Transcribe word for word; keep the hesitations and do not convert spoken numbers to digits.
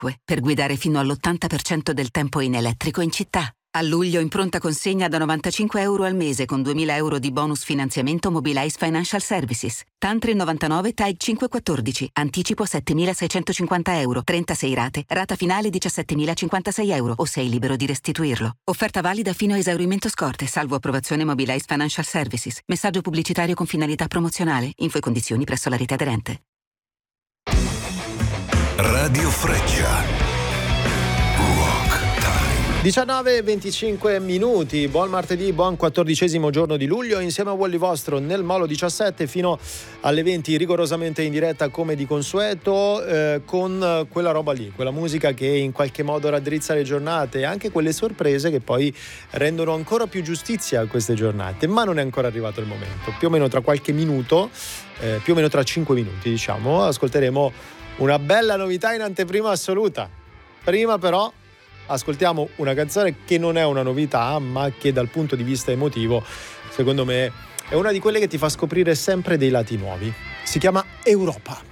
per guidare fino all'ottanta per cento del tempo in elettrico in città. A luglio in pronta consegna da novantacinque euro al mese con duemila euro di bonus finanziamento Mobilize Financial Services. Tantri novantanove T A I cinquecentoquattordici. Anticipo settemilaseicentocinquanta euro. trentasei rate. Rata finale diciassettemilacinquantasei euro o sei libero di restituirlo. Offerta valida fino a esaurimento scorte, salvo approvazione Mobilize Financial Services. Messaggio pubblicitario con finalità promozionale. Info e condizioni presso la rete aderente. Radio Freccia. diciannove e venticinque minuti, buon martedì, buon quattordicesimo giorno di luglio, insieme a Wally Vostro nel Molo diciassette fino alle venti, rigorosamente in diretta come di consueto, eh, con quella roba lì, quella musica che in qualche modo raddrizza le giornate e anche quelle sorprese che poi rendono ancora più giustizia a queste giornate, ma non è ancora arrivato il momento. Più o meno tra qualche minuto, eh, più o meno tra cinque minuti diciamo, ascolteremo una bella novità in anteprima assoluta. Prima però ascoltiamo una canzone che non è una novità, ma che dal punto di vista emotivo, secondo me, è una di quelle che ti fa scoprire sempre dei lati nuovi. Si chiama Europa.